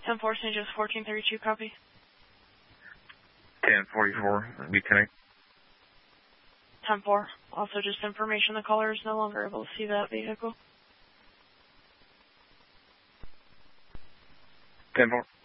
10-4, St. Joseph 1432, copy. 1044, we connect. 10-4. Also just information, the caller is no longer able to see that vehicle. 10-4.